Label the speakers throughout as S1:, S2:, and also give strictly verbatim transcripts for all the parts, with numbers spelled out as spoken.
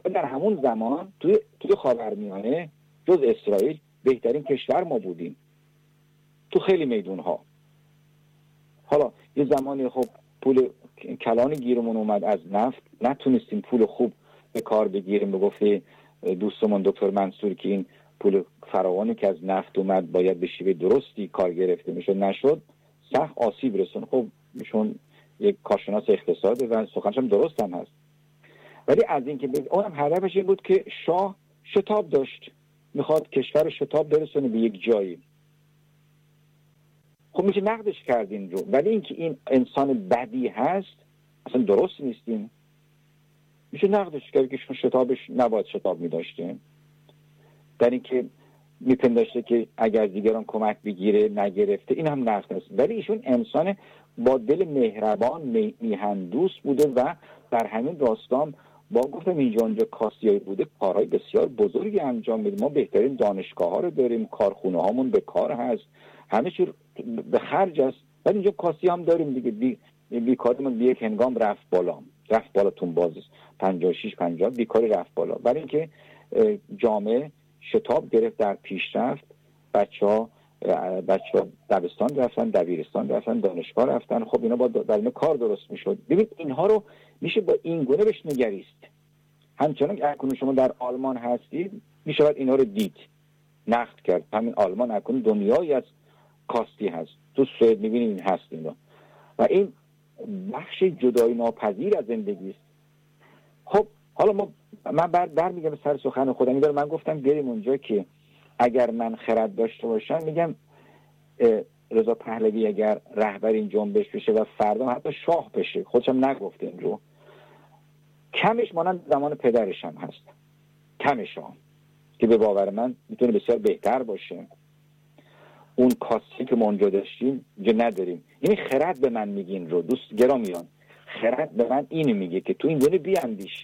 S1: در همون زمان توی توی خاورمیانه جز اسرائیل بهترین کشور ما بودیم تو خیلی میدونها. حالا یه زمانی خب پول کلان گیرمون اومد از نفت، نتونستیم پول خوب به کار بگیریم. به گفته دوستمون دکتر منصور که این پول فراوانی که از نفت اومد باید به شیوه درستی کار گرفته میشد، نشد، سخت آسیب رسون. خب ایشون یک کارشناس اقتصاده و سخنش هم درست هم هست، ولی از این که اونم هدفش این بود که شاه شتاب داشت، میخواد کشور شتاب برسونه به یک جایی. خب میشه نقدش کردین رو، ولی اینکه این انسان بدی هست اصلا درست نیستیم، میشه نقدش کرد که شما شتابش نباید شتاب میداشتیم، در اینکه میپنداشته که اگر دیگران کمک بگیره نگرفته، این هم نقد است. ولی ایشون انسان با دل مهربان میهن دوست بوده و در همین راستام با گفتم اینجا اونجا کاسیایی بوده کارهای بسیار بزرگی انجام میده. ما بهترین دانشگاه ها رو داریم، کارخونه هامون به کار هست، همه چی به خرج است، ولی اینجا کاسی هم داریم دیگه. بی بیکاریمون بی یک هنگام رفت بالا، رفت بالاتون بازه پنجاه و شش پنجاه بیکاری رفت بالا، برای اینکه جامعه شتاب گرفت در پیشرفت. بچه‌ها بچه‌ها دبستان رفتن، دبیرستان رفتن، دانشگاه رفتن. خب اینا با در این کار درست میشد. ببین اینها رو میشه با این گونه بهش نگریست. همچنان که اکنون شما در آلمان هستید میشه باید اینا رو دید، نقد کرد. همین آلمان اکنون دنیایی از کاستی هست، تو سوئد میبینید این هست اینا، و این بخش جدایی ناپذیر از زندگی است. خب حالا ما من بر بر میگم سر سخن خودم، میگم من گفتم بریم اونجا که اگر من خرد داشته باشم، میگم رضا پهلوی اگر رهبر این جنبش بشه و فردا حتی شاه بشه، خودشم نگفته این رو، کمش مانند زمان پدرش هم هست، کمش هم که به باور من میتونه بسیار بهتر باشه. اون کاسی که ما اونجا داشتیم اینجا نداریم. این خرد به من میگین رو دوست گرامیان، خرد به من اینو میگه که تو این گونه بیاندیش.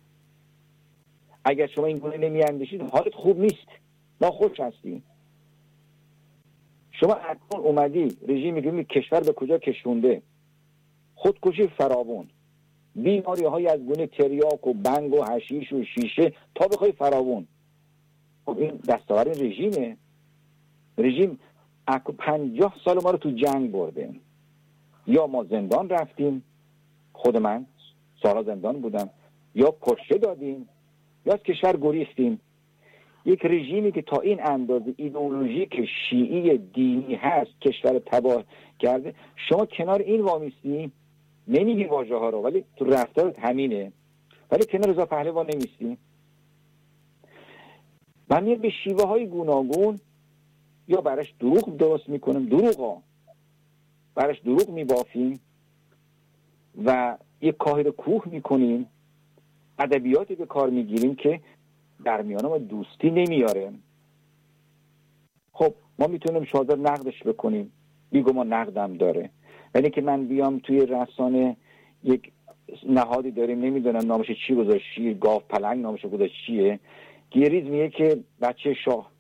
S1: اگر شما این گونه نمیاندیشید حالت خوب نیست، ناخوش هستی. شما اکنون اومدی رژیمی که کشور به کجا کشونده، خودکشی فراوون، بیماری های از گونه تریاک و بنگ و حشیش و شیشه تا بخوای فراوون. خب این دستاورد رژیمه. رژیم اکو پنجاه سال ما رو تو جنگ برده، یا ما زندان رفتیم، خود من سالها زندان بودم، یا کشته دادیم، یا از کشور گریختیم. یک رژیمی که تا این اندازه ایدئولوژیک شیعی دینی هست کشور تباه کرده، شما کنار این وامیستی، نمیگی واژه ها رو ولی تو رفتارت همینه، ولی کنار رضا پهلوی نمیستی. من میاد به شیوه های گوناگون یا براش دروغ درست میکنم، دروغا براش دروغ میبافیم و یک کاهر کوه میکنیم، ادبیاتی به کار میگیریم که در میانه ما دوستی نمیاره. خب ما میتونیم شاید نقدش بکنیم، بیگو ما نقدم داره، ولی که من بیام توی رسانه یک نهادی داریم نمیدونم نامش چی گذاشت، شیر گاو پلنگ نامش گذاشت چیه، گیریز میگه که بچه شاه،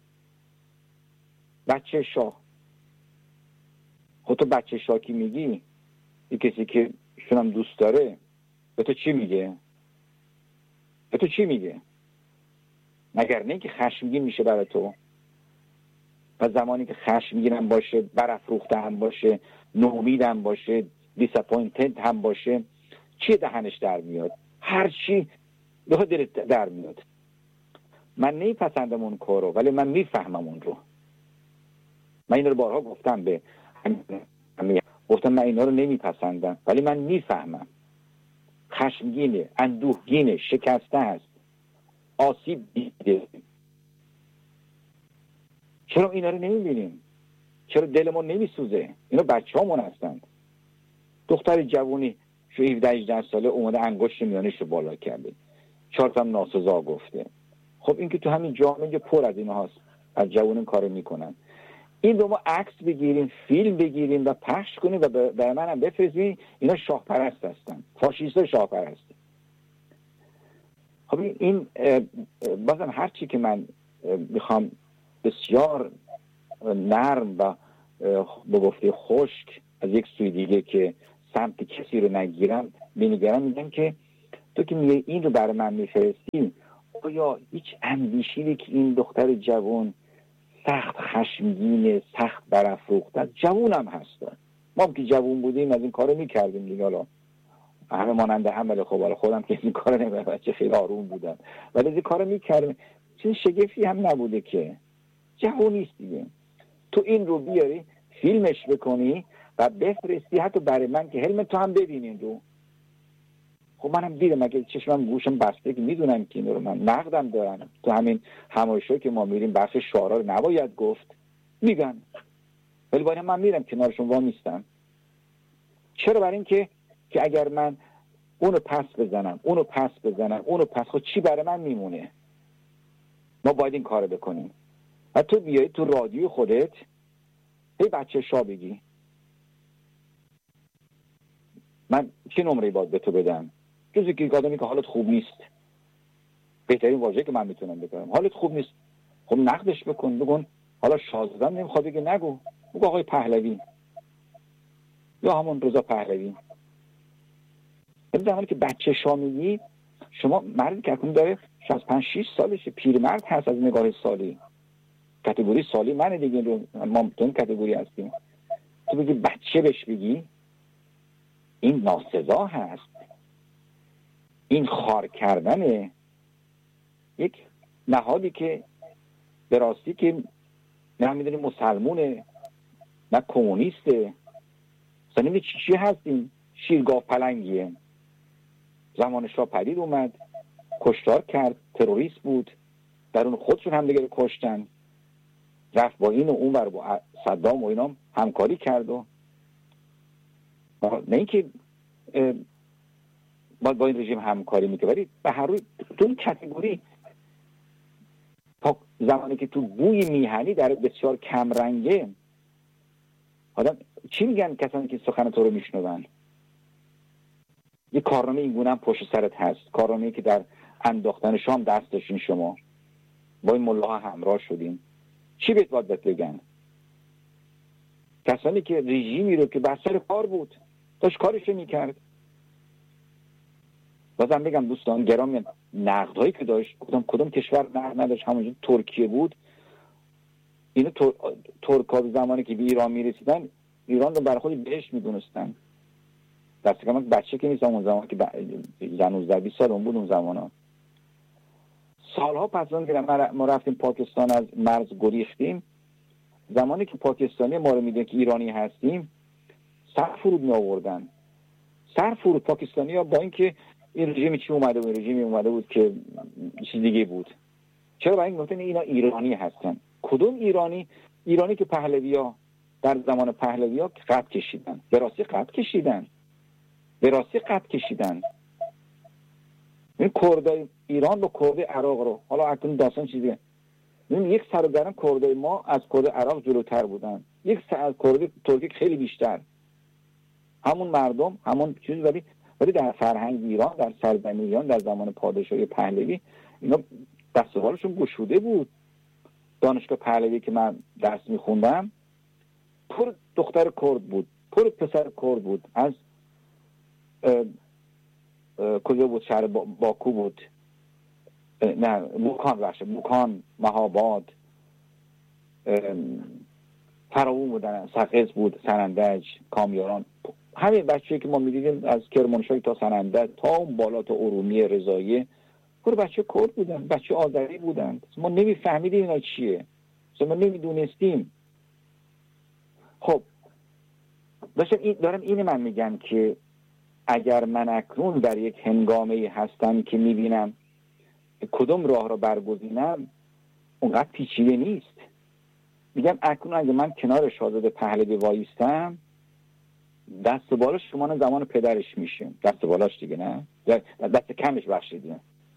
S1: بچه شاه. خود تو بچه شاه کی میگی؟ یه کسی که شونم دوست داره به تو چی میگه؟ به تو چی میگه؟ مگر نه که خشمگین میشه برای تو، و زمانی که خشمگین هم باشه، برافروخته هم باشه، نومید هم باشه، دیساپوینتد هم باشه، چی دهنش در میاد؟ هر چی به دلت در میاد. من نمیپسندم اون کارو، ولی من میفهمم اون رو. من این رو بارها گفتم به همین، گفتم من اینا رو نمیپسندم ولی من میفهمم. خشمگینه، اندوهگینه، شکسته است، آسیب دیده. چرا اینا رو نمیبینیم؟ چرا دلمون نمیسوزه؟ اینا بچه‌هامون هستند. دختر جوونی شو هفده هجده ساله اومده انگشت میانش رو بالا کرده، چهار تا ناسزا گفته. خب این که تو همین جامعه پر از اینا هست، از جوونان کارو میکنن. این رو ما عکس بگیریم، فیلم بگیریم و پخش کنیم و برای من هم بفرستیم. اینا شاه پرست هستن، فاشیست شاه پرست. خب این بازم هر چی که من میخوام بسیار نرم و به گفته خشک از یک سوی دیگه که سمت کسی رو نگیرم بینگرم، میگم که تو که میگه این رو برای من میفرستی، آیا هیچ اندیشیدی که این دختر جوان سخت خشمگینه، سخت برافروخته؟ جوون هم هست، ما هم که جوون بودیم از این کارو میکردیم دیگه. حالا همه ماننده هم، ولی خب حالا خودم که این کارو نمی‌کردم، بچه خیلی آروم بودم ولی این کارو میکردم. چیز شگفتی هم نبوده که جوون نیست دیگه. تو این رو بیاری فیلمش بکنی و بفرستی حتی برای من که حلم تو هم ببینین رو. خب منم دیدم، اگه چشمم گوشم بسته که میدونم که این رو من نقدم دارم. تو همین همایشایی که ما میریم بخش شعرها رو نباید گفت میگن، ولی باید من میرم کنارشون وا میستم. چرا؟ برای این که که اگر من اونو پس بزنم اونو پس بزنم اونو پس، خب چی برای من میمونه؟ ما باید این کارو بکنیم. و تو بیایی تو رادیو خودت هی بچه شا بگی من چه نمره باید به تو بدم؟ جزی که آدمی که حالت خوب نیست، بهترین واژه که من میتونم بگم حالت خوب نیست. خب نقدش بکن، بگن حالا شازدم نمیخواد بگه نگو، بگو آقای پهلوی یا همون رضا پهلوی. این زمانی که بچه شا میگی، شما مردی که اکنون داره شصت و پنج شش سالشه، پیرمرد هست از نگاه سالی، کاتگوری سالی منه دیگه، رو ما تو این کاتگوری هستیم. تو بگی بچه بهش بگی، این ناسزا هست. این خار کردن یک نهادی که به راستی که نه میدونی مسلمونه نه کمونیسته، اصلا نمیدونی چی چی هستیم، شیرگاه پلنگیه. زمان شاه پدید اومد، کشتار کرد، تروریست بود، در اون خودشون هم دیگه کشتن، رفت با این و اون ور با صدام و اینا همکاری کرد. و نه اینکه باید با این رژیم همکاری میکنه، ولی به هر روی تو این کاتگوری تا زمانی که تو بوی میهنی در بسیار کم رنگه، آدم چی میگن کسانی که سخن تو رو میشنون؟ یه کارنامه این گونه هم پشت سرت هست، کارنامه‌ای که در انداختن شام دست داشتین شما، با این ملاها همراه شدیم. چی بهت باید بگن؟ کسانی که رژیمی رو که بر سر کار بود داشت کارش میکرد. بازم بگم دوستان گرامی، نقدهایی که داشت، کدوم کدوم کشور نقد نداشت؟ همونجور ترکیه بود. اینو تر... ترک‌ها زمانی که به ایران میرسیدن، ایران رو برای خود بهش میدونستن. دست کم بچه که نیست اون زمان که یانزده بیست سال اون بود اون زمانا. سالها پس اون که ما رفتیم پاکستان، از مرز گریختیم، زمانی که پاکستانی ما رو میدونن که ایرانی هستیم، سر فرود می آوردن. سر فرود پاکستانی ها، با اینکه این رژیم چی اومده بود، رژیمی اومده بود که چیز دیگه بود. چرا؟ برای این گفتن اینا ایرانی هستن. کدوم ایرانی؟ ایرانی که پهلوی ها در زمان پهلوی ها قد کشیدن، به راستی قد کشیدن، به راستی قد کشیدن. این کردای ایران با کردای عراق رو، حالا اکنون داستان چیزیه، این یک سر و گرم کردای ما از کردای عراق جلوتر بودن، یک سر از کردای ترکی خیلی بیشتر. همون مردم همون چیز، ولی ولی در فرهنگ ایران، در سرزمین ایران در زمان پادشاهی پهلوی اینا دستوالشون گشوده بود. دانشگاه پهلوی که من درس میخوندم پر دختر کرد بود، پر پسر کرد بود. از اه اه کجا بود؟ شهر با... باکو بود، نه موکان باشه، موکان، مهاباد، فراون بودن، سقز بود، سنندج، کامیاران. همین بچه‌ای که ما می‌دیدیم از کرمانشاه تا سنندج تا اون بالا تا ارومیه، رضاییه، پر بچه کرد بودن، بچه آذری بودن. ما نمی‌فهمیدیم اینا چیه، ما نمی‌دونستیم. خب داشتم این دارم اینو من میگم که اگر من اکنون در یک هنگامه‌ای هستم که می‌بینم کدوم راه را برگزینم، اونقدر پیچیده نیست. میگم اکنون اگه من کنار شاهزاده پهلوی وایستم، دست بالاش شما زمان پدرش میشه، دست بالاش دیگه، نه دست کمش بخشیدیم،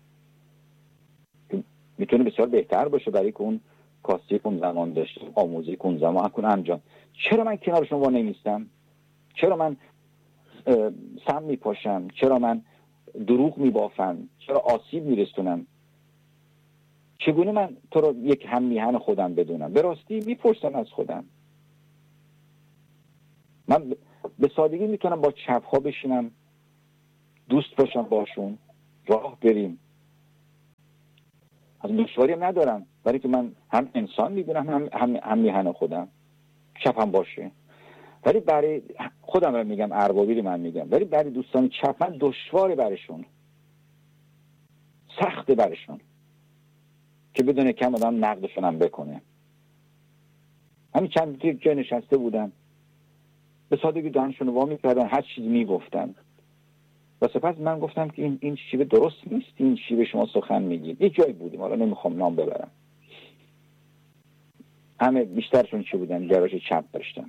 S1: میتونه بسیار بهتر باشه برای که اون کاستی که اون زمان داشت، آموزی که اون زمان اکنون انجام. چرا من کنار شما نمیستم؟ چرا من سم میپاشم؟ چرا من دروغ میبافم؟ چرا آسیب میرسونم؟ چگونه من تو رو یک هم میهن خودم بدونم؟ به راستی میپرسم از خودم. من به سادگی میتونم با چپ ها بشینم، دوست باشم باشون، راه بریم، از دشواری هم ندارم، برای که من هم انسان میدونم هم هم, هم میهن خودم، چپ هم باشه. ولی برای خودم رو میگم، اربابی رو من میگم، ولی برای دوستان چپ من دشواره برشون، سخته برشون که بدون کم آدم نقدشون هم بکنه. همین چند دقیقه جای نشسته بودم، به سادگی دهنشون رو وا میکردن، هر چیزی میگفتن و سپس من گفتم که این این شیوه درست نیست، این شیوه شما سخن میگید. یه جایی بودیم، حالا نمیخوام نام ببرم، همه بیشترشون چی بودن؟ گرایش چپ داشتن.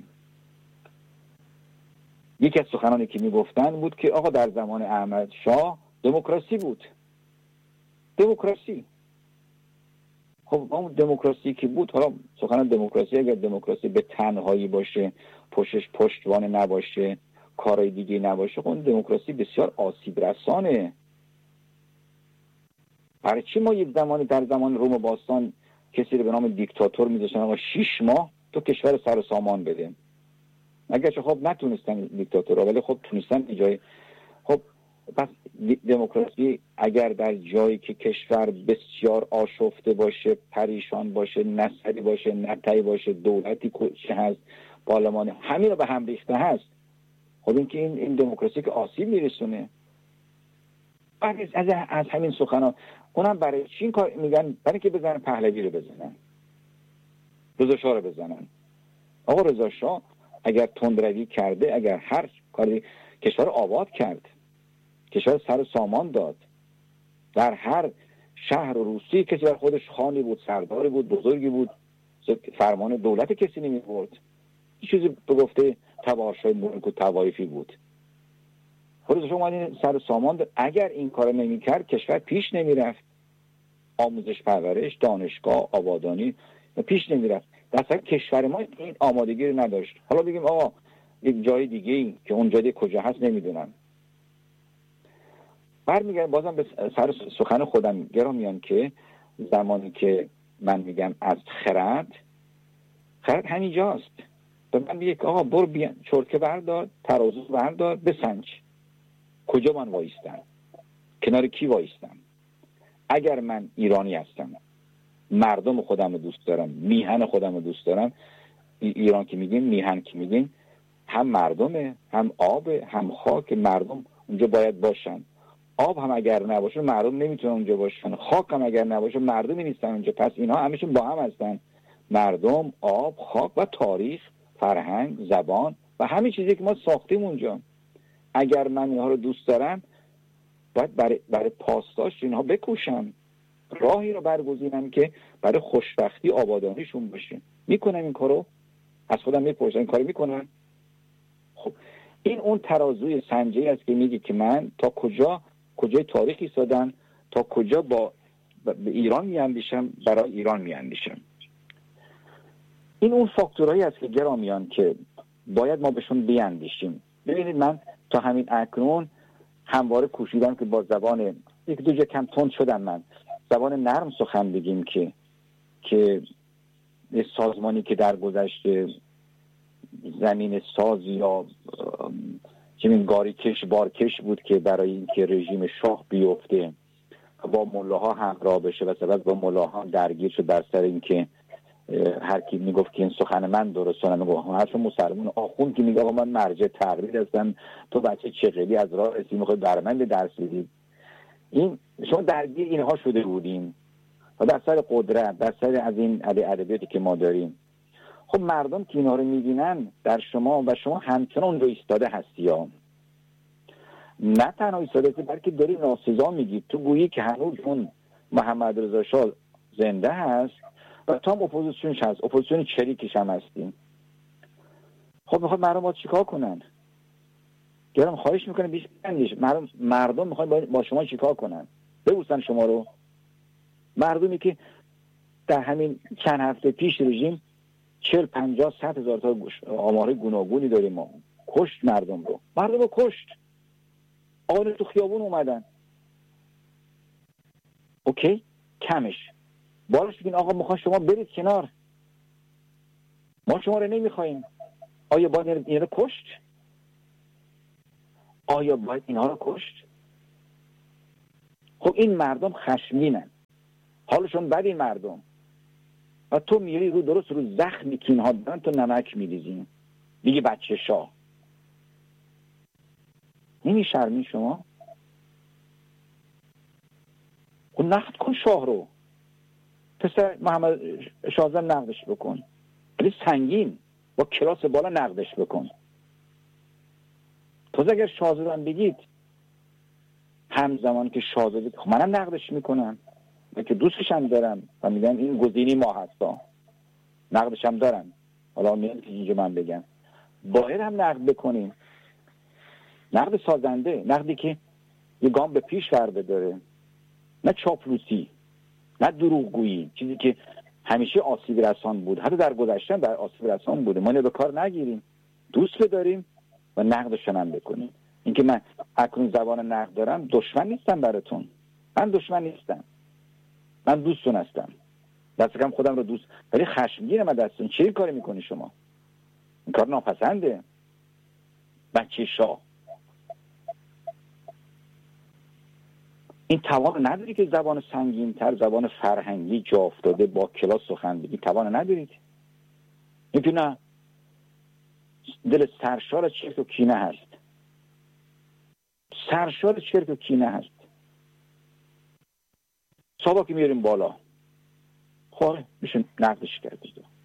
S1: یکی از سخنانی که میگفتن بود که آقا در زمان احمد شاه دموکراسی بود. دموکراسی خب اون دموکراسی که بود، حالا سخنان دموکراسی اگر دموکراسی به تنهایی باشه، پشتش پشتوانه نباشه، کارهای دیگه نباشه، خب اون دموکراسی بسیار آسیب رسانه. برای چی ما یک زمانی در زمان روم باستان کسی رو به نام دیکتاتور میذاشتن آقا شش ماه تو کشور سر و سامان بده؟ اگرچه خب نتونستن دیکتاتورها، ولی خب تونستن ایجای. خب پس دموکراسی اگر در جایی که کشور بسیار آشفته باشه، پریشان باشه، نسلی باشه، نتایی باشه، دولتی که هست، پارلمان همین رو به هم ریخته هست، خب این که این, این دموکراسی که آسیب میرسونه. بعد از, از همین سخنان اونم برای چی این کار میگن؟ برای که بزنن پهلوی رو بزنن، رضا شاه رو بزنن. آقا رضا شاه اگر تندروی کرده، اگر هر کاری، کشور آباد کرد، کشور سر سامان داد، در هر شهر و روستی کسی بر خودش خانی بود، سرداری بود، بزرگی بود، فرمان دولت کسی نمی برد. این چیزی به گفته تباشای ملک و توایفی بود. خود شما این سر سامان داد. اگر این کار نمی کرد کشور پیش نمی رفت، آموزش پرورش، دانشگاه، آبادانی پیش نمی رفت. در اصل کشور ما این آمادگی رو نداشت. حالا بگیم آقا یک جای دیگه ای که اون جای کجا هست نمیدونم. برمیگردم بازم به سر سخن خودم گرامیان که زمانی که من میگم از خرد، خرد همینجاست. به من میگه آقا برو بیان چرتکه بردار، ترازو بردار، بسنج کجا من وایستم، کنار کی وایستم. اگر من ایرانی هستم، مردم خودم رو دوست دارم، میهن خودم رو دوست دارم، ایران که میگیم، میهن که میگیم، هم مردمه، هم آب، هم خاک. مردم اونجا باید باشن. آب هم اگر نباشه مردم نمیتونن اونجا باشن، خاک هم اگر نباشه مردمی نیستن اونجا. پس اینها همشون با هم هستن، مردم، آب، خاک و تاریخ، فرهنگ، زبان و همین چیزی که ما ساختیم اونجا. اگر من اینها رو دوست دارم باید برای, برای پاسداشت اینها بکوشم، راهی رو برگزینم که برای خوشبختی آبادانیشون باشه. میکنم این کارو؟ از خودم میپرسم این کارو میکنم؟ خب این اون ترازوی سنجی است که میگه که من تا کجا کجای تاریخ ایستادم، تا کجا با به ایران میاندیشم، برای ایران میاندیشم. این اون فاکتورهایی است که گرامیان که باید ما بهشون بیاندیشیم. ببینید من تا همین اکنون همواره کوشیدم که با زبان یک دو جا کم تند شدم، من زبان نرم سخن بگیم که که سازمانی که در گذشته زمین ساز یا چنین گاریکش بارکش بود که برای اینکه رژیم شاه بیفته با ملاها همراه بشه و سبب با ملاها درگیر شد بر سر اینکه هر کی میگفت که این سخن من درسته، نمیگفت هر مسلمان آخوند که میگه من مرجع تقلید هستم، تو بچه چغلی از راه رسی میخوای بر من به درس بدی. این شما درگیر اینها شده بودیم و در سر قدرت، در سر از این ادبیاتی که ما داریم. خب مردم که اینا رو میبینن در شما و شما همچنان رو ایستاده هستی ها. نه تنها ایستاده هستی بلکه داری ناسزا میگی. تو گویی که هنوز اون محمد رضا شاه زنده هست و تو هم اپوزیسیونش هست، اپوزیسیون چریکش هم هستیم. خب میخواد مردم باید چیکار کنن؟ گرم خواهش میکنم بیش بندیش. مردم مردم میخواد با شما چیکار کنن؟ ببوسن شما رو. مردمی که در همین چند هفته پیش رژیم چهل پنجاه صد هزار تا آمار گوناگونی داریم، ما کشت مردم رو، مردم رو کشت، آقایون تو خیابون اومدن. اوکی کمش بالش بگین آقا میخوان شما برید کنار، ما شما رو نمیخواییم. آیا باید این رو کشت؟ آیا باید اینها رو کشت؟ خب این مردم خشمگینن. حالشون بد این مردم، و تو میری رو درست رو زخمی که اینها دارن تو نمک میریزی، دیگه بچه شاه. نمی شرمی شما؟ خب نقد کن شاه رو، پسر محمد شاهزاده نقدش بکن، ولی سنگین با کلاس بالا نقدش بکن. تو اگر شاهزاده بگید همزمان که شاهزاده، خب منم نقدش میکنم و که دوستش هم دارم و میگم این گزینه ما هستا، نقدش هم دارم، حالا میگم که اینجا من بگم باید هم نقد بکنیم، نقد سازنده، نقدی که یه گام به پیش ورده داره، نه چاپلوسی، نه دروغگویی، چیزی که همیشه آسیب رسان بود، حتی در گذشته در آسیب رسان بوده. ما اینو به کار نگیریم، دوست بداریم و نقدش هم بکنیم. اینکه من اکنون زبان نقد دارم، دشمن نیستم براتون، من دشمن نیستم، من دوستون هستم، دست کم خودم رو دوست، ولی خشمگینم از دستون. چه کاری میکنی شما؟ این کار ناپسنده. بچه شاه این توان نداری که زبان سنگین تر، زبان فرهنگی جا افتاده با کلاس سخن بگی، توان ندارید. اینکه نه، دل سرشار چرک و کینه هست، سرشار چرک و کینه هست. ساواک میاریم بالا، خب میشه نقدش کرد،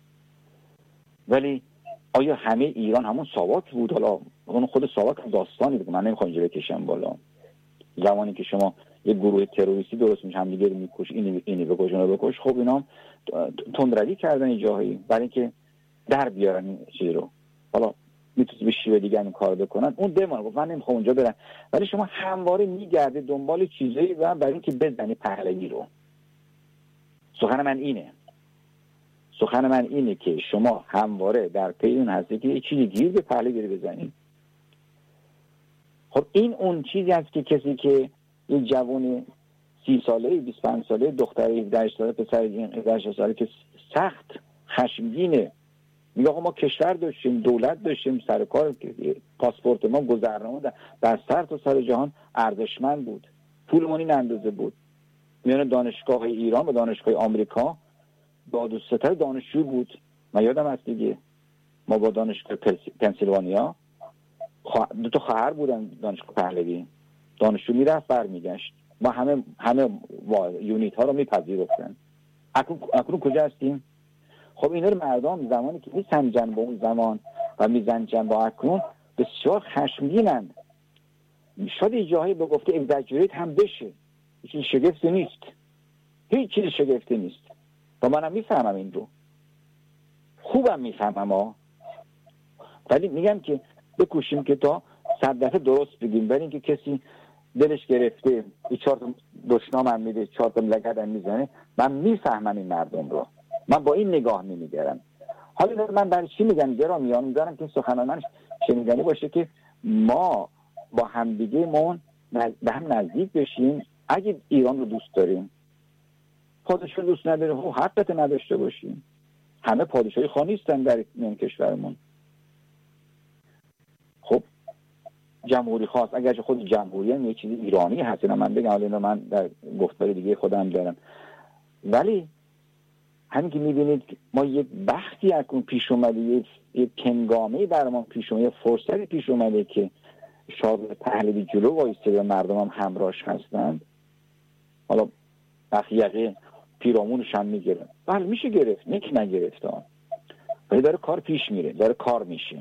S1: ولی آیا همه ایران همون ساواک بود؟ حالا اون خود ساواک داستانی بود، من نمیخوام اینجا بکشم بالا. زمانی که شما یه گروه تروریستی درست میشه، هم دیگه رو میکش، اینی اینی بکش اونو بکش، خب اینا تندروی کردن این جاهایی برای اینکه در بیارن این چیز رو. حالا میتونید به شیوه دیگه این کارو بکنن، اون دمان گفت من نمیخوام اونجا برم، ولی شما همواره میگرده دنبال چیزایی و برای اینکه بزنی پهلوی رو. سخن من اینه سخن من اینه که شما همواره در پی اون هستی که یه چیزی گیر به پهلوی بزنید. خب این اون چیزی است که کسی که یه جوان سی ساله، بیست و پنج ساله، دختر هفده ساله، پسر هفده ساله که سخت خشمگینه، میگه آقا ما کشور داشتیم، دولت داشتیم، سر کار، پاسپورت ما، گذرنامه در سر تا سر جهان ارزشمند بود، پولمون این اندازه بود، میان دانشگاه ایران و دانشگاه آمریکا داد و ستد دانشجو بود. من یادم هست دیگه، ما با دانشگاه پنسیلوانیا دو تا خواهر بودن، دانشگاه پهلوی، دانشجو میرفت برمیگشت، ما همه همه یونیت ها رو میپذیرفتن. اکنون اکنون کجا هستیم؟ خب اینا رو مردم زمانی که میسنجن با اون زمان و میسنجن با اکنون بسیار خشمگینن. شاید یه جاهایی به گفته اگزاجریت هم بشه، هیچ شگفتی نیست، هیچ چیز شگفتی نیست و منم میفهمم این رو، خوبم میفهمم ها، ولی میگم که بکوشیم که تا صد دفعه درست بگیم، ولی اینکه کسی دلش گرفته یه چهار تا دشنام هم میده، چهار تا لگد هم میزنه، من میفهمم این مردم رو، من با این نگاه نمیگرم. حالا من برای چی میگم گرامیان؟ میذارم که سخنان من شنیدنی باشه که ما با همدیگه ما به هم نزدیک بشیم. اگه ایران رو دوست داریم، پادشاه دوست نداریم، خب حقیقت نداشته باشیم. همه پادشاهی خوا نیستن در این کشورمون. خب جمهوری خواست، اگرچه خود جمهوری هم یه چیز ایرانی هست، اینا من بگم، حالا من در گفتار دیگه خودم دارم، ولی همین که میبینید ما یک بختی اکنون پیش اومده، یک, یک کنگامه برمان پیش اومده، فرصتی پیش اومده که شاهزاده پهلوی جلو وایسته و مردم هم همراهش هستند. حالا بخیقه پیرامونش هم میگیرن، بله میشه گرفت، نیک نگرفت ها، ولی داره کار پیش میره، داره کار میشه.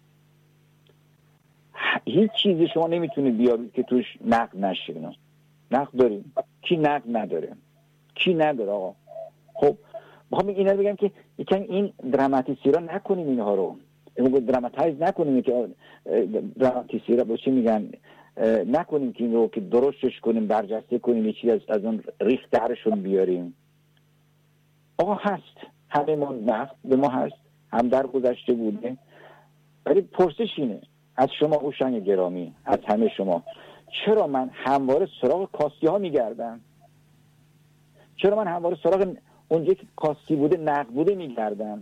S1: هیچ چیزی شما نمیتونید بیارید که توش نقد نشه. نقد داریم، کی نقد نداره؟ کی نداره آقا؟ خب میخوام اینا رو بگم که یکم این دراماتیسی را نکنیم، اینها رو دراماتایز نکنیم، که دراماتیسی را با چی میگن نکنیم، که این رو که درستش کنیم، برجسته کنیم، یه چیز از, از اون ریخ درشون بیاریم. آقا هست، همه ما نقد به ما هست، هم در گذشته بوده، ولی پرسش اینه از شما هوشنگ گرامی، از همه شما، چرا من همواره سراغ کاستی ها میگردم؟ چرا من همواره سراغ اونجا که کاستی بوده، نقد بوده میگردم؟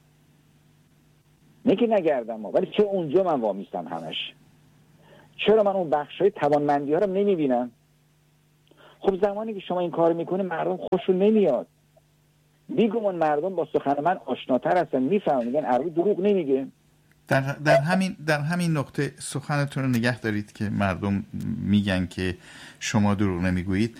S1: نه که نگردم ما، ولی چرا اونجا من وامیستم همش؟ چرا من اون بخشای توانمندی ها رو نمیبینم؟ خب زمانی که شما این کار میکنه مردم خوششون نمیاد. بیگمان مردم با سخن من آشناتر هستن، میفهمن، میگن عربی دروغ نمیگه.
S2: در در همین در همین نقطه سخنتون رو نگه دارید که مردم میگن که شما دروغ نمیگویید.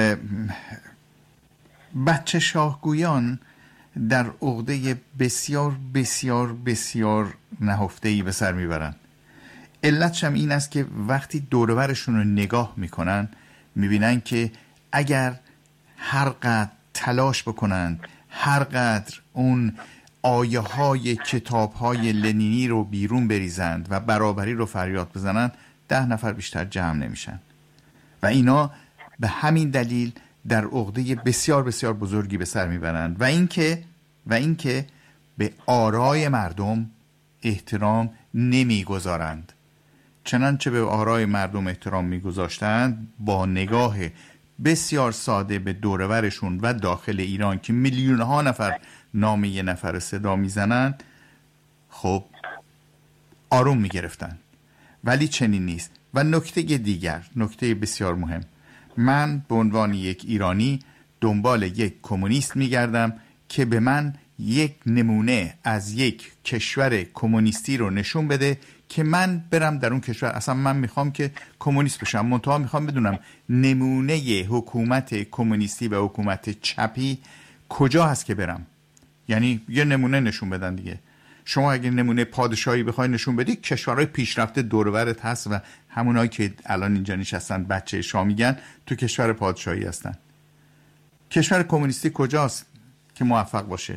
S2: بچه شاهگویان در عقده بسیار بسیار بسیار نهفته‌ای به سر میبرن. علتش هم این است که وقتی دور و برشون رو نگاه میکنن میبینن که اگر هر قدر تلاش بکنن، هر قدر اون آیه های کتاب های لنینی رو بیرون بریزند و برابری رو فریاد بزنن، ده نفر بیشتر جمع نمیشن و اینا به همین دلیل در عقده بسیار بسیار بزرگی به سر میبرند و اینکه و اینکه به آرای مردم احترام نمیگذارند. چنانچه به آرای مردم احترام میگذاشتند، با نگاه بسیار ساده به دور و برشون و داخل ایران که میلیون ها نفر نام یه نفر صدا میزنن، خب آروم میگرفتن. ولی چنین نیست. و نکته دیگر، نکته بسیار مهم، من به عنوان یک ایرانی دنبال یک کمونیست میگردم که به من یک نمونه از یک کشور کمونیستی رو نشون بده که من برم در اون کشور. اصلا من میخوام که کمونیست بشم، منتها میخوام بدونم نمونه حکومت کمونیستی و حکومت چپی کجا هست که برم. یعنی یه نمونه نشون بدن دیگه. شما اگه نمونه پادشاهی بخوای نشون بدی، کشورهای پیشرفته دور و برت هست و همونایی که الان اینجا نشستن بچه شاه میگن تو کشور پادشاهی هستن. کشور کمونیستی کجاست که موفق باشه؟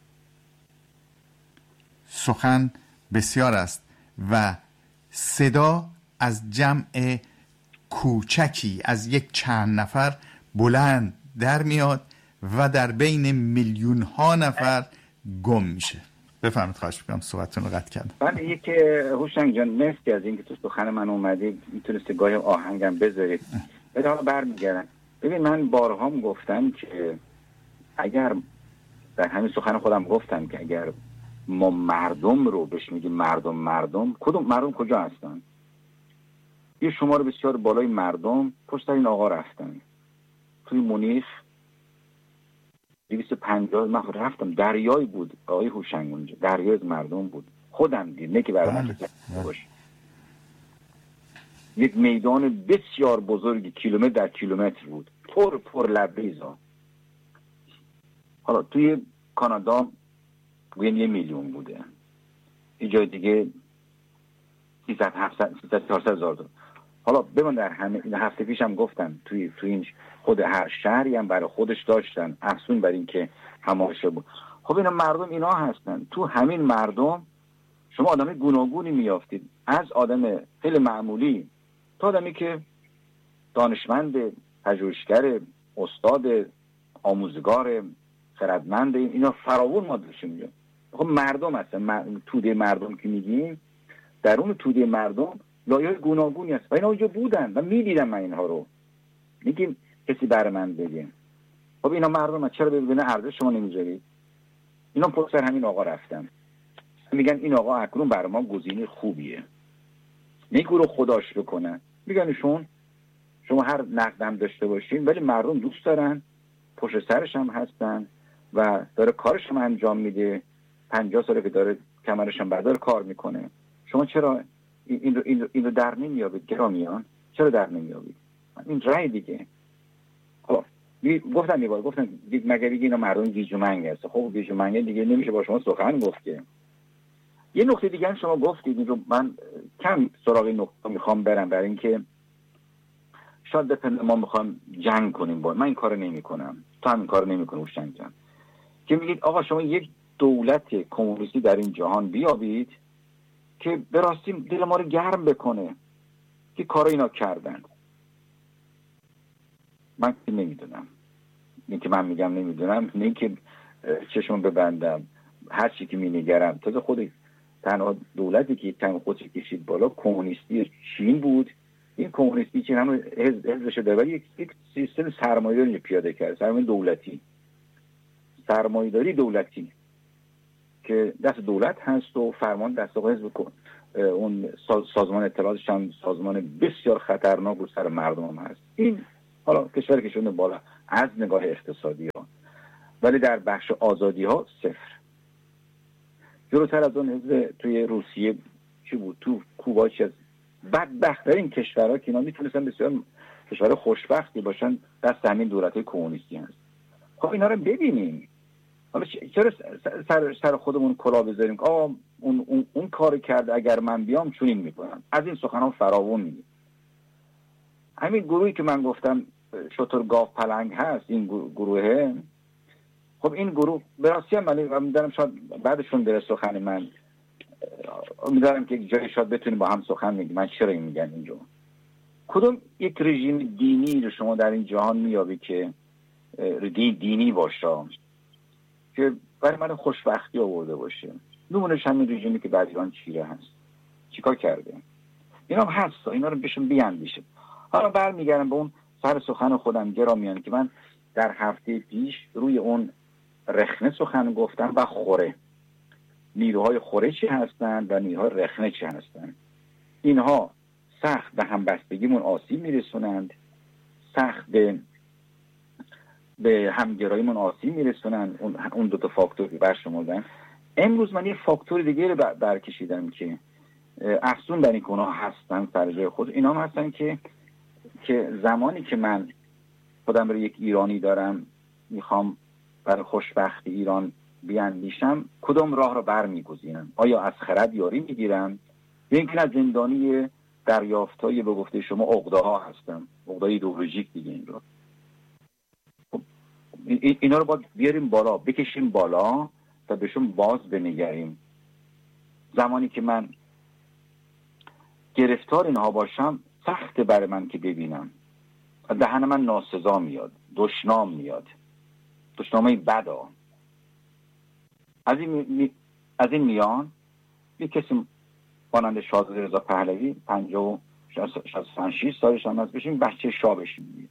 S2: سخن بسیار است و صدا از جمع کوچکی از یک چند نفر بلند در میاد و در بین میلیون ها نفر گم میشه. بفرمایید، خواهش میکنم، صحبتتون رو قطع کردم.
S1: بله، یک هوشنگ جان مرسی از اینکه تو سخن من اومدید، میتونسته گاهی آهنگم بذارید. ولی حالا برمیگردم. ببین من بارها هم گفتم که اگر در همین سخن خودم گفتم که اگر ما مردم رو بهش میگیم مردم مردم کدوم مردم کجا هستن؟ یه شمار بسیار بالای مردم پشت این آقا رفتن. توی مونیخ دویست و پنجاه من رفتم، دریایی بود آقای هوشنگ اونجا، دریای از مردم بود. خودم دید، نه که برای من باشه. یک میدان بسیار بزرگی کیلومتر در کیلومتر بود، پر پر لبریزا. حالا توی کانادا گویم یه میلیون بوده، یه جای دیگه سیصد هفتصد سیصد چهارصد هزار تا. حالا ببین در همه این هفته پیشم گفتم توی توی این خود هر شهری هم برای خودش داشتن افسون بر این که هماشه بود. خب اینا مردم اینا هستن. تو همین مردم شما آدم گوناگونی میافتید، از آدم خیلی معمولی تا آدمی که دانشمند، پژوهشگر، استاد، آموزگار، خردمند، اینا فراوون ما داشتیم. خب مردم هستن. توده مردم که میگیم، درون توده مردم لایه‌های گوناگونی هست و اینا اونجا بودن و میدیدم من اینها رو. میگیم کسی بر من بگه خب اینا مردم چرا ببینه ارزش شما نمیذارید؟ اینا پشت سر همین آقا رفتن، میگن این آقا اکنون بر ما گزینه خوبیه، نیکو رو خداش بکنن. میگن شون شما هر نقدم داشته باشین ولی مردم دوست دارن، پشت سرش هم هستن و داره کارش هم انجام میده. پنجاه ساله که داره کمرش هم بردار کار میکنه. شما چرا این رو, این رو, این رو در نمیابید؟ گرامیان چرا در نمیابید؟ این رای دیگه. خب گفتم یه بار گفتم مگه دیگه اینا مردم گیجومنگ هست. خب گیجومنگ دیگه نمیشه با شما سخن گفت که. یه نکته دیگه هم شما گفتید، این رو من کم سراغ نکته میخوام برم، برای اینکه شاید بپنده ما میخوام جنگ کنیم با من این کارو نمیکنم، تو هم این کارو نمیکنی هوشنگ جان، که میگید آقا شما یک دولت کمونیستی در این جهان بیابید که به راستی دل ما رو گرم بکنه که کارا اینا کردن. من که نمیدونم، این که من میگم نمیدونم، نه که چشم ببندم، هر چی که مینگرم. تازه خود تنها دولتی که تنها خودش کشید بالا کمونیستی چین بود. این کمونیستی چین هم حزبش داره ولی یک, یک سیستم سرمایه‌داری پیاده کرد، سرمایه دولتی، سرمایه‌داری دولتی که دست دولت هست و فرمان دست حزب کن. اون سازمان اطلاعاتش هم سازمان بسیار خطرناک رو سر مردم هم هست. این حالا کشور کشوند بالا از نگاه اقتصادی ها، ولی در بخش آزادی ها صفر. جلوتر از اون حزب توی روسیه چی بود، تو کوبا چی از بدبخت‌ترین کشورها که اینا میتونستن بسیار کشور خوشبختی باشن دست همین دولت‌های کمونیستی هست. خب اینا رو ببینیم. حالا چرا سر سر خودمون کلاه بذاریم که آه اون اون, اون کار کرده، اگر من بیام چنین میکنم. از این سخنان فراوون میگه. همین گروهی که من گفتم شتر گاو پلنگ هست، این گروهه، خب این گروه براستی هم من میدارم شاید بعدشون بره سخن من، میدارم که جای شاید بتونیم با هم سخن میگیم. من چرا این میگن اینجا؟ کدوم یک رژیم دینی رو شما در این جهان میابی که دین دینی باشه که برای من خوشبختی آورده باشه؟ نمونهش همین رژیمی که در ایران چیره هست، چیکار کرده؟ اینا هم هست، اینا رو بهشون بیاندیشه. حالا برمیگردم به اون سر سخن خودم گرامیان که من در هفته پیش روی اون رخنه سخن گفتم و خوره، نیروهای خوره چی هستند و نیروهای رخنه چی هستند. اینها سخت به همبستگیمون آسیب میرسونند، سخت به به همگراییمون آسیب میرسونند. اون اون دو تا فاکتور که برشمردن. امروز من یه فاکتور دیگه رو برکشیدم که افزون بر این که اونها هستن سر جای خود. اینا هم هستن که که زمانی که من خودم رو یک ایرانی دارم میخوام برای خوشبختی ایران بیاندیشم، کدام راه رو برمیگزینم؟ آیا از خرد یاری میگیرم یا اینکه از زندانی دریافتای به گفته شما عقده ها هستم، عقده ایدئولوژیک دیگه. این رو خب اینا رو باید بیاریم بالا، بکشیم بالا تا بهشون باز بنگریم. زمانی که من گرفتار اینها باشم سخته برای من که ببینم دهن من ناسزا میاد، دشنام میاد، دشنامه بدا. از این می... از این میان یک کسی مانند شاهزاده رضا پهلوی پنجاه و شش سالش هم از بشیم بچه شاه بشیم.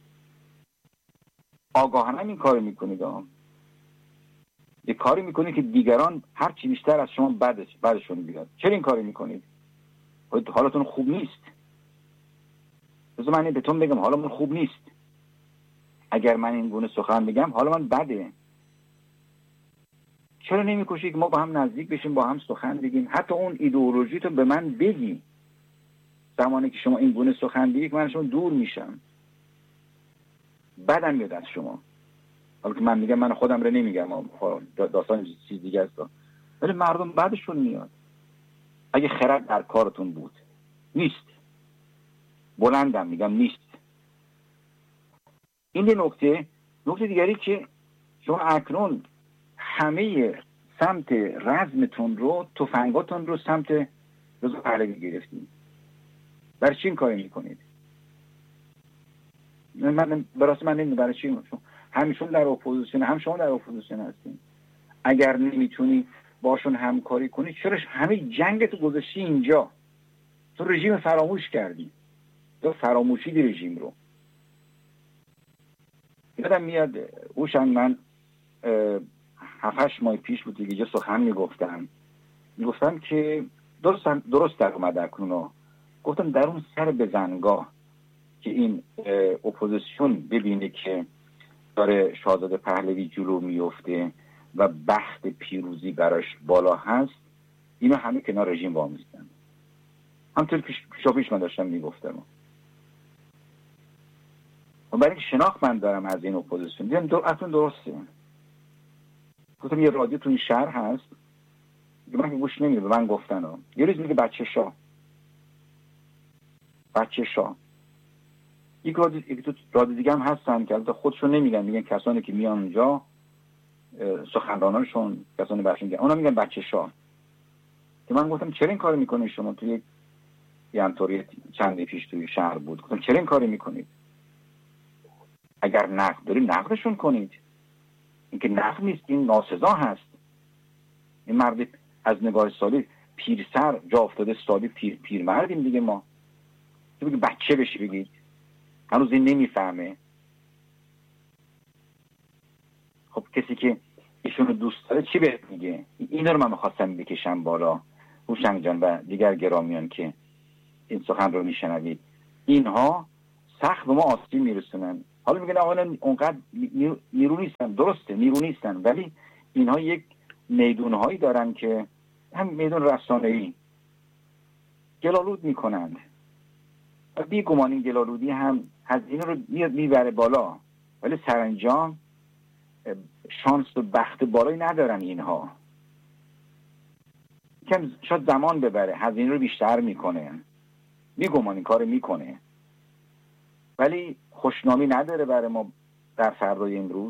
S1: آگاهانه این کار میکنید، یه کاری میکنید که دیگران هر چی بیشتر از شما بعدش بعدشون بیاد. چرا این کاری میکنید؟ حالتون خوب نیست. بذار من بهتون بگم حالا من خوب نیست. اگر من این گونه سخن بگم حالا من بده. چرا نمیکشی که ما با هم نزدیک بشیم، با هم سخن بگیم، حتی اون ایدئولوژی تو به من بگی. زمانی که شما این گونه سخن بگی من شما دور میشم، بدم میاد از شما. حالا که من میگم من خودم رو نمیگم، داستان چیز دیگه است، ولی مردم بعدشون میاد. اگه خرد در کارتون بود، نیست. بلندم میگم نیست. این یه نکته. نکته دیگری که شما اکنون همه سمت رزمتون رو، تفنگاتون رو سمت رضا پهلوی گرفتید. برای چی این کاری میکنید؟ من برای من نمیدونم برای چی. همیشون در اپوزیسیون، هم شما در اپوزیسیون هستین. اگر نمیتونی باشون همکاری کنی، چرا همه جنگتو گذاشتی اینجا؟ تو رژیم فراموش کردی، تو فراموشیدی رژیم رو. یادم میاد اوشنگ من هفتش ماه پیش بود دیگه سخن میگفتم میگفتم که درست درست در اومد اکنون. گفتم در اون سر بزنگاه که این اپوزیسیون ببینه که داره شاهزاده پهلوی جلو میفته و بخت پیروزی براش بالا هست، اینا همه کنار رژیم وامیستن. همطور که پیشا پیش من داشتم میگفتم. و برای شناخت من دارم از این اپوزیسیون، دیدم در... اصلا درسته. گفتم یه رادیو تو این شهر هست که من که گوش نمیده، به من گفتن ها. یه روز میگه بچه شاه بچه شاه. یک رادیو رادیو دیگه هم هستن که البته خودشون نمیگن، میگن کسانی که میان اونجا سخنرانانشون کسانی برشون میگن، اونا میگن بچه شاه. که من گفتم چرا این کارو میکنید شما؟ توی یه همطوری چند پیش توی شهر بود. گفتم چرا این کارو میکنید؟ اگر نقد دارید نقدشون کنید. اینکه نقد نیست، این ناسزا هست. این مرد از نگاه سالی پیرسر جا افتاده، سالی پیر پیرمردیم دیگه. ما تو بگی بچه بشی بگید هنوز این نمیفهمه. خب کسی که ایشونو دوست داره چی بهت میگه؟ اینا رو من میخواستم بکشم بالا، هوشنگ جان و دیگر گرامیان که این سخن رو میشنوید. اینها سخت به ما آسیب میرسونن. حالا میگن آقا اونقدر نیرو نیستن، درسته نیرو نیستن، ولی اینها یک میدونهایی دارن که هم میدون رسانه‌ای گلالود میکنند و بیگمان این گلالودی هم هزینه رو میاد میبره بالا، ولی سرانجام شانس و بخت بالایی ندارن اینها. کم شاید زمان ببره، هزینه رو بیشتر میکنه، بیگمان این کار میکنه، ولی خوشنامی نداره برای ما در فردای امروز.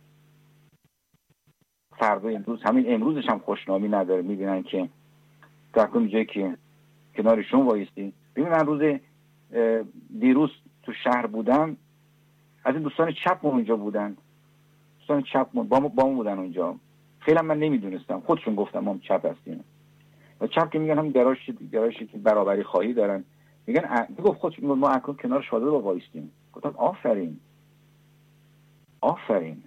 S1: فردای امروز همین امروزش هم خوشنامی نداره. میبینن که تا کنون جایی که کنارشون وایستی. ببین من روز دیروز تو شهر بودم، از این دوستان چپ اونجا بودن، دوستان چپ با ما بودن اونجا. خیلی من نمیدونستم، خودشون گفتم ما چپ هستیم. و چپ که میگن هم گرایش گرایشی که برابری خواهی دارن، میگن میگفت خودشون ما اکنون کنار شاهزاده با وایستیم. گفتم آفرین آفرین.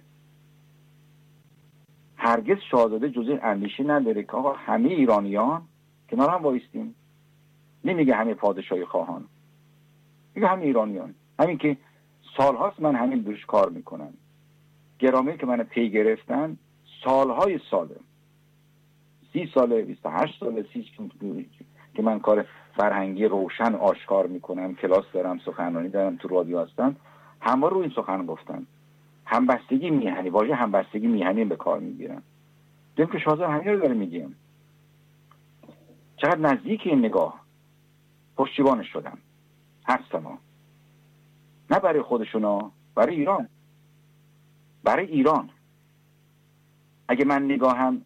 S1: هرگز شاهزاده جز این اندیشه نداره که آقا همه ایرانیان کنار هم وایستیم. نمیگه همه پادشاهی خواهان، میگه همه ایرانیان. همین که سالهاست من همین دوش کار میکنم، گرامی که من پی گرفتن سالهای ساله، سی ساله، بیست و هشت ساله، سی که من کار فرهنگی روشن آشکار میکنم، کلاس دارم، سخنرانی دارم، تو رادیو هستم، همه رو این سخن گفتن. همبستگی میهنی، واژه همبستگی میهنی به کار میگیرن. دیدم که شاهزاده همین رو داره میگیم. چقدر نزدیک این نگاه پشتیبانش شدم هستم ها. نه برای خودشونا، برای ایران، برای ایران. اگه من نگاهم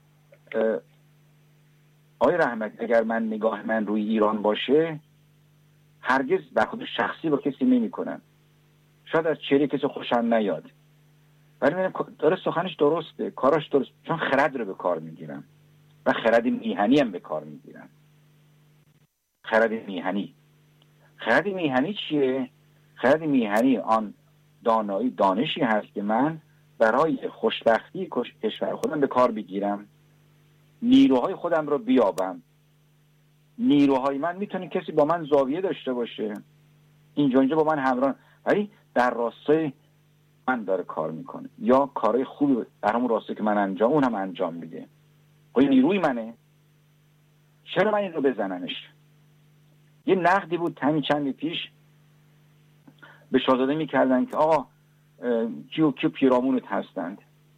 S1: آقای رحمت، اگر من نگاه من روی ایران باشه، هرگز به خود شخصی با کسی نمی کنم. شاید از چهره کسی خوشم نیاد، ولی من داره سخنش درسته، کاراش درست، چون خرد رو به کار میگیرم و خرد میهنی هم به کار میگیرم. خرد میهنی خرد میهنی چیه؟ خرد میهنی آن دانایی دانشی هست که من برای خوشبختی کشور خودم به کار بگیرم، نیروهای خودم رو بیابم. نیروهای من میتونه کسی با من زاویه داشته باشه، اینجا اونجا با من همراه، ولی در راستای من داره کار میکنه، یا کارهای خوبی در همون راستایی که من انجام اون هم انجام میده. خب نیروی منه، چرا من این رو بزنمش؟ یه نقدی بود همین چندی پیش به شاهزاده میکردن که آقا کیو کیو پیرامونت هستند.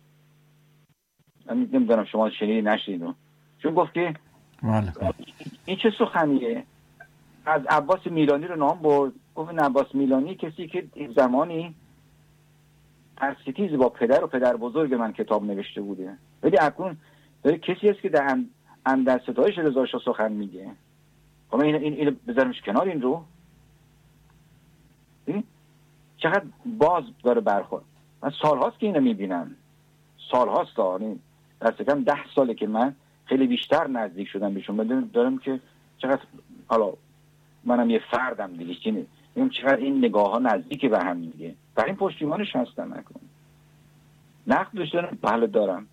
S1: من نمیدونم شما شنیدی نشنیدی، چون گفت که این چه سخنیه؟ از عباس میلانی رو نام برد، گفت عباس میلانی کسی که زمانی در ستیز با پدر و پدر بزرگ من کتاب نوشته بوده، ولی اکنون داره کسی هست که در اندر ستایش رضا شاه سخن میگه. خب این این اینو بذارمش کنار این رو. ببین چقدر باز داره برخورد. من سالهاست که اینو میبینم، سالهاست، یعنی دست کم ده ساله که من خیلی بیشتر نزدیک شدم بهشون. بدون دارم که چقدر، حالا منم یه فردم دیگه، چینه میگم چقدر این نگاه ها نزدیک به هم دیگه. برای این پشتیبانش هستم. نکن نقد داشتم، بله دارم.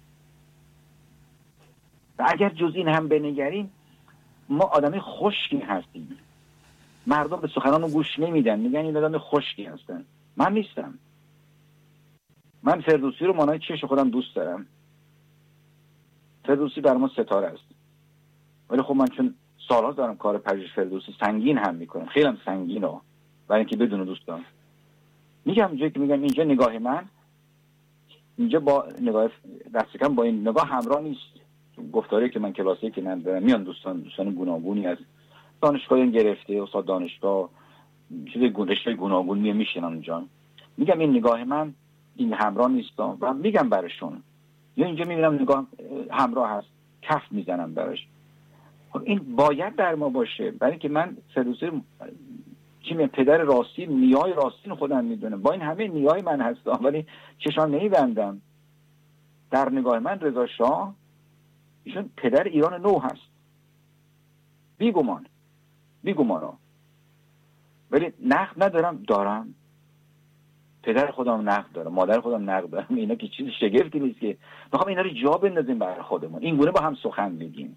S1: و اگر جز این هم بنگریم، ما آدمی خشکی هستیم. مردم به سخنانو گوش نمیدن، میگن این آدم خشکی هستن. من نیستم. من فردوسی رو مانای چشم خودم دوست دارم. فردوسی بر ما ستاره است. ولی خب من چون سالها دارم کار پژوهش فردوسی سنگین هم میکنم، خیلی هم سنگین ها، برای اینکه بدون دوستان میگم جایی که میگم اینجا نگاه من اینجا با نگاه دست کم با این نگاه همراه نیست. گفتاری که من کلاسی که من دارم میان دوستان دوستان گوناگونی از دانشگاه گرفته، استاد دانشگاه، چیز گونشته گوناگون میان میشنن اونجا، میگم این نگاه من این همراه نیست و میگم براشون، یا اینجا میبینم نگاه همراه هست، کف میزنم براش. خب این باید در ما باشه، برای اینکه من فردوسی چی می پدر راستی، نیای راستین خودم میدونم، با این همه نیای من هستم ولی چشام نمیبندم. در نگاه من رضا شاه ایشون پدر ایران نو هست، بیگمان بیگمانا. ولی نقد ندارم، دارم. پدر خودم نقد دارم، مادر خودم نقد دارم. اینا که چیز شگفتی نیست که میخوام اینا رو جا بندازیم برای خودمون، این گونه با هم سخن بگیم.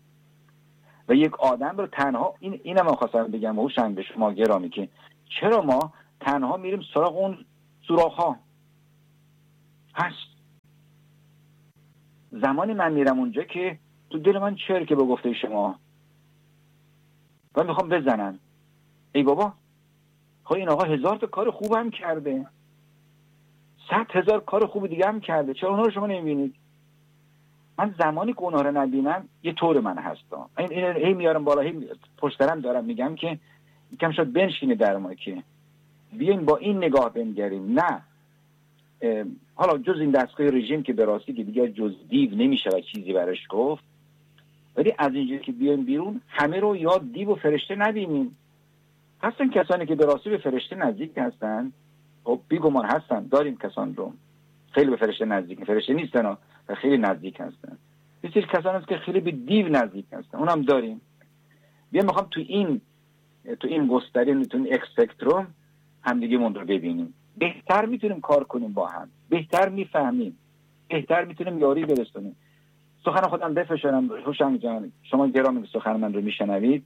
S1: و یک آدم رو تنها این اینم خواستم بگم هوشنگ به شما گرامی که چرا ما تنها میریم سراغ اون سوراخ‌ها. هست زمانی من میرم اونجا که تو دل من چرکه که به گفته شما و میخوام بزنم. ای بابا، خب این آقا هزار تا کار خوب هم کرده، صد هزار کار خوب دیگه هم کرده، چرا اونها رو شما نمیبینید؟ من زمانی که اونها رو نبینم یه طور من هستم. این این هی میارم بالا، هی پشت سرم دارم میگم که یکم شاید بنشینه در ما، که بیاین با این نگاه بنگریم. نه حالا جز این دستگاه رژیم که به راستی که دیگه جز دیو نمیشه و چیزی براش گفت، ولی از اینجایی که بیایم بیرون همه رو یا دیو و فرشته نبینیم. هستن کسانی که به راستی به فرشته نزدیک هستن، خب بیگمان هستن، داریم کسان رو خیلی به فرشته نزدیک، فرشته نیستن و خیلی نزدیک هستن. بسیار کسان هست که خیلی به دیو نزدیک هستن، اونم داریم. بیایم میخوام تو این تو این گستره، تو این اکسپکتروم همدیگه من رو ببینیم. بهتر میتونیم کار کنیم با هم، بهتر میفهمیم، بهتر میتونیم یاری برسونیم. سخن خودم بفشارم هوشنگ جان، شما گرامی سخن من رو میشنوید.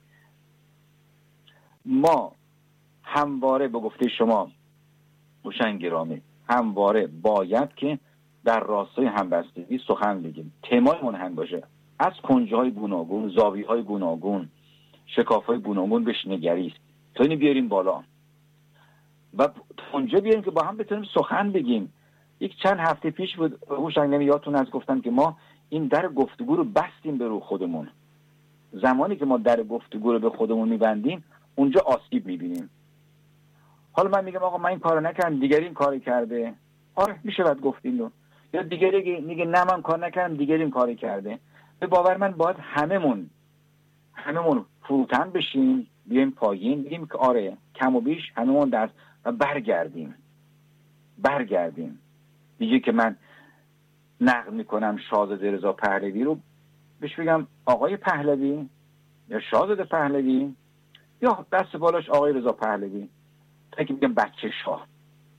S1: ما همواره به گفته شما هوشنگ گرامی همواره باید که در راستای همبستگی سخن بگیم، تمایمون هم باشه، از کنجهای گوناگون، زاویه‌های گوناگون، شکاف‌های گوناگون بهش نگریست تا اینو بیاریم بالا و اونجا بیاریم که با هم بتونیم سخن بگیم. یک چند هفته پیش بود هوشنگ، یادتون از گفتم که ما این در گفتگو رو بستیم به رو خودمون. زمانی که ما در گفتگو رو به خودمون میبندیم اونجا آسیب میبینیم. حالا من میگم آقا من این کارو نکردم، دیگری این کارو کرده، آره میشه بعد گفتیم رو. یا دیگری میگه نه من کار نکردم، دیگری این کارو کرده. به باور من باید هممون هممون فروتن بشیم، بیایم پایین بگیم که آره کم و بیش هممون دست و برگردیم برگردیم دیگه که من نقد میکنم شاهزاده رضا پهلوی رو، بهش بگم آقای پهلوی یا شاهزاده پهلوی یا دست بالاش آقای رضا پهلوی، تا که بگم بچه شاه.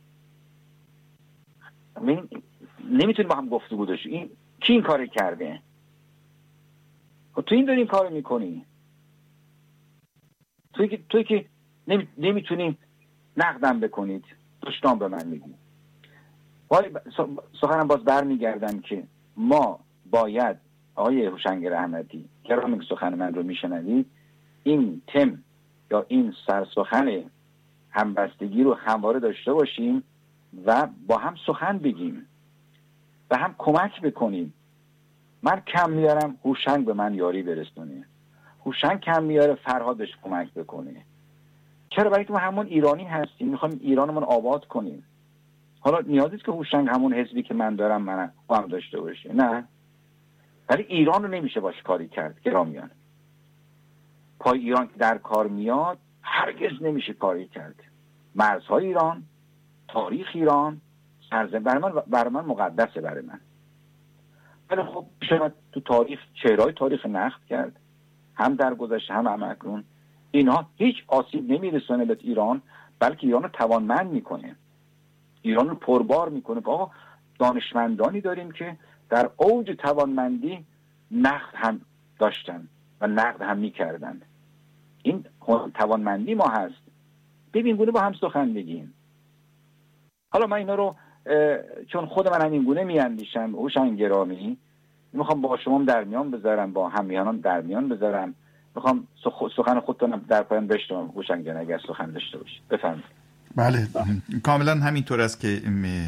S1: نمیتونیم با هم گفتگو داشتیم. این کی این کار کرده؟ تو این داری این کار میکنی، توی که توی که نمی... نمیتونی نقدم بکنید، دشتان به من میگی. ولی سخنم باز برمیگردم که ما باید آقای هوشنگ رحمتی گرامی که سخن من رو میشنوید، این تم یا این سرسخن همبستگی رو همواره داشته باشیم و با هم سخن بگیم و هم کمک بکنیم. من کم میارم، هوشنگ به من یاری برسونه، هوشنگ کم میاره، فرهادش کمک بکنه. چرا؟ برای که ما همون ایرانی هستیم، میخوایم ایرانمون آباد کنیم. حالا نیازی نیست که هوشنگ همون حزبی که من دارم من هم داشته باشه، نه، ولی ایران رو نمیشه باش کاری کرد گرامیان. پای ایران که در کار میاد هرگز نمیشه کاری کرد. مرزهای ایران، تاریخ ایران، سرزمین برای من برای من مقدسه برای من. ولی خب شما تو تاریخ چهرهای تاریخ نقد کرد، هم در گذشته هم هم اکنون. اینها هیچ آسیب نمیرسونه به ایران، بلکه ایران رو توانمند میکنه، ایران رو پربار میکنه. آقا دانشمندانی داریم که در اوج توانمندی نقد هم داشتن و نقد هم میکردن. این توانمندی ما هست. ببین گونه با هم سخن بگیم. حالا من اینا رو چون خود من همین گونه میاندیشم هوشنگ گرامی، میخوام با شما در میان بذارم، با همیهنان در میان بذارم. میخوام سخن خودتون در پایان بشنوم هوشنگ جان، اگر سخن داشته باشید بفرمایید.
S2: بله کاملا همینطور است که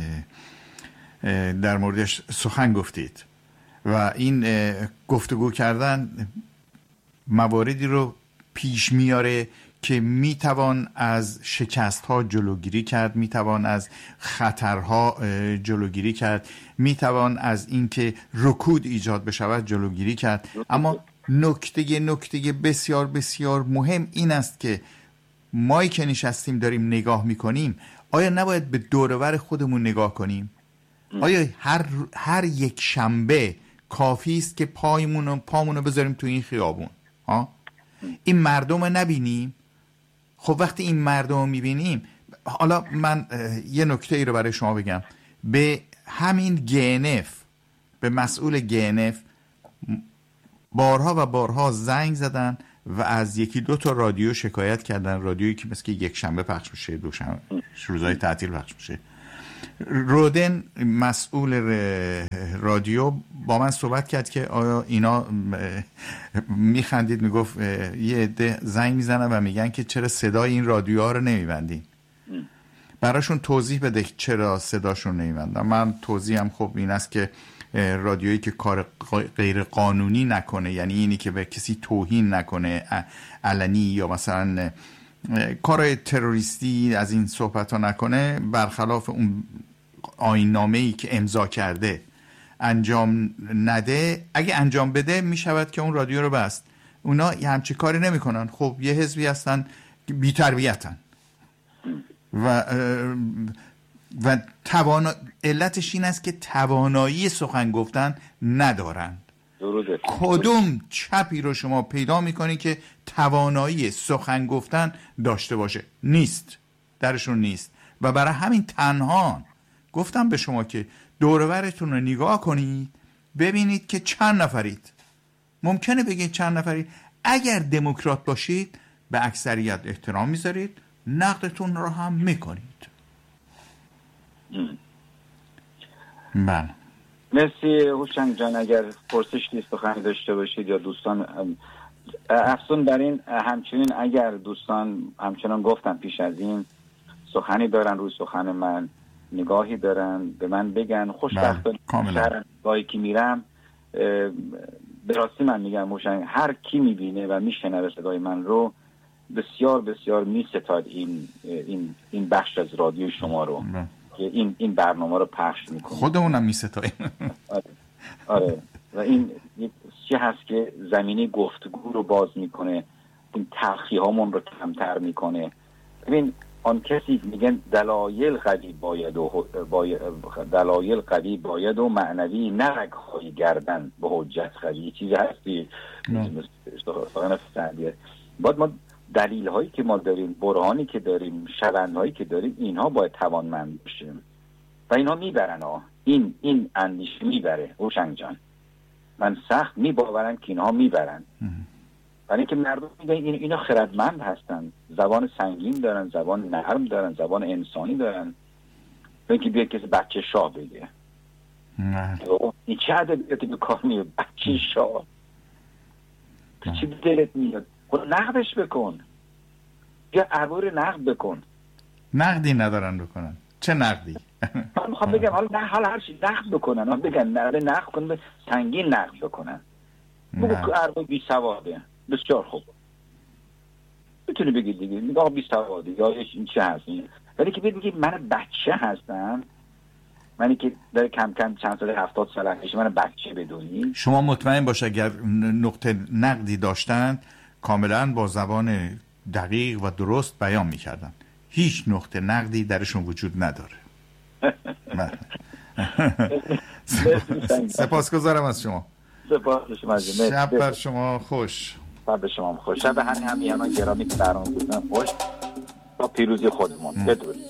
S2: در موردش سخن گفتید و این گفتگو کردن مواردی رو پیش میاره که میتوان از شکست ها جلوگیری کرد، میتوان از خطرها جلوگیری کرد، میتوان از اینکه رکود ایجاد بشود جلوگیری کرد. اما نکته نکته بسیار بسیار مهم این است که مایی که نشستیم داریم نگاه میکنیم، آیا نباید به دور و بر خودمون نگاه کنیم؟ آیا هر هر یک شنبه کافی است که پایمون و پامونو بذاریم تو این خیابون؟ ها؟ این مردم رو نبینیم؟ خب وقتی این مردم رو میبینیم، حالا من یه نکته ای رو برای شما بگم. به همین گنف، به مسئول گنف بارها و بارها زنگ زدن و از یکی دو تا رادیو شکایت کردن، رادیویی که مثل یک شنبه پخش میشه، دوشنبه روزهای تعطیل پخش میشه. رودن مسئول رادیو با من صحبت کرد که آیا اینا میخندید، میگفت یه عده زنگ میزنن و میگن که چرا صدای این رادیوها رو نمیبندین، براشون توضیح بده چرا صداشون نمیبندن. من توضیحم خب این است که رادیویی که کار غیر قانونی نکنه، یعنی اینی که به کسی توهین نکنه علنی یا مثلا کار تروریستی از این صحبت ها نکنه، برخلاف اون آیین‌نامه‌ای که امضا کرده انجام نده، اگه انجام بده میشود که اون رادیو رو بست. اونا یه همچی کاری نمی کنن. خب یه حزبی هستن بی تربیتن و و توانا... علتش این است که توانایی سخن گفتن ندارند. کدوم چپی رو شما پیدا میکنی که توانایی سخن گفتن داشته باشه؟ نیست، درشون نیست. و برای همین تنها گفتم به شما که دور و برتون رو نگاه کنید، ببینید که چند نفرید. ممکنه بگید چند نفرید. اگر دموکرات باشید به اکثریت احترام میذارید، نقدتون رو هم میکنید. بله.
S1: مرسی هوشنگ جان. اگر پرسش نیست سخنی داشته باشید یا دوستان، افزون بر این همچنین اگر دوستان همچنان گفتم پیش از این سخنی دارن روی سخن من، نگاهی دارن، به من بگن. خوشبختانه هر گاهی که میرم به راستی من میگم هوشنگ، هر کی میبینه و میشنوه صدای من رو بسیار بسیار میستاد این این این بخش از رادیو شما رو بله. که این این برنامه رو پخش میکنه.
S2: خودمونم میستاییم.
S1: آره. آره و این چی هست که زمینه گفتگو رو باز میکنه، این تلخی هامون رو کمتر میکنه. ببین آن کسی میگن دلایل قوی باید و باید دلایل قوی باید و معنوی نرگ های گردن به حجت قوی. چیزی هستی باید ما دلیل هایی که ما داریم، برهانی که داریم، شواهد هایی که داریم، اینها باید توانمند باشیم و اینها میبرن ها. این این اندیشه میبره هوشنگ جان. من سخت میباورم که اینها میبرن، برای اینکه مردم میگن این اینا خردمند هستن، زبان سنگین دارن، زبان نرم دارن، زبان انسانی دارن. اینکه بیا کسی بچه شاه بگه نه این چه ادبیاتی به کار میاد؟ بچه شاه تو چی دلت میاد؟ خود نقدش بکن یا عبور نقد بکن.
S2: نقدی ندارن بکنن. چه نقدی؟
S1: من میخوام بگم حالا نه حالا هر چی نقد بکنن، من بگن نقد نقد کنن، سنگین نقد بکنن. بگو که عربای بی سواده. بسیار خوب میتونی بگید دیگه، میگه آقا بی سواده یا این چه هست این، ولی که بگید من بچه هستم، منی که داره کم کم چند سال هفتاد سال میشه من بچه بدونی.
S2: شما مطمئن باش اگر نقطه نقدی داشتن کاملا با زبان دقیق و درست بیان میکردن. هیچ نقطه نقدی درشون وجود نداره. سپاسگزارم از شما.
S1: سپاس شما.
S2: شب بر شما خوش.
S1: شب شما خوش. شب همین همیهنان گرامی که برنامه بودن خوش. با پیروزی خودمون. بدرود.